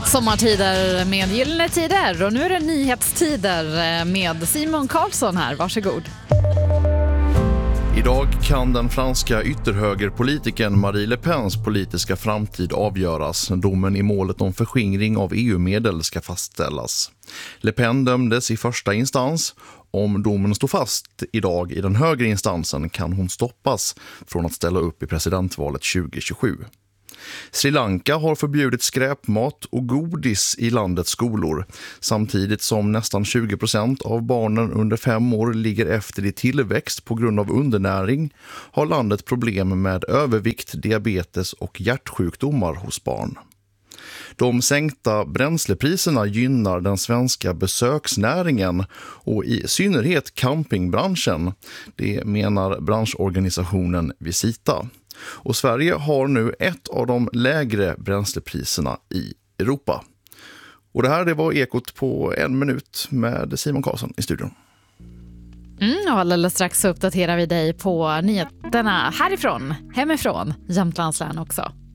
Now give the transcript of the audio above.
Sommartider med Gyllene Tider och nu är det nyhetstider med Simon Karlsson här. Varsågod. Idag kan den franska ytterhögerpolitikern Marie Le Pens politiska framtid avgöras. Domen i målet om förskingring av EU-medel ska fastställas. Le Pen dömdes i första instans. Om domen står fast idag i den högre instansen kan hon stoppas från att ställa upp i presidentvalet 2027. Sri Lanka har förbjudit skräpmat och godis i landets skolor, samtidigt som nästan 20% av barnen under 5 år ligger efter i tillväxt på grund av undernäring, har landet problem med övervikt, diabetes och hjärtsjukdomar hos barn. De sänkta bränslepriserna gynnar den svenska besöksnäringen och i synnerhet campingbranschen, det menar branschorganisationen Visita. Och Sverige har nu ett av de lägre bränslepriserna i Europa. Och det var Ekot på 1 minut med Simon Karlsson i studion. Och alldeles strax uppdaterar vi dig på nyheterna hemifrån Jämtlands län också.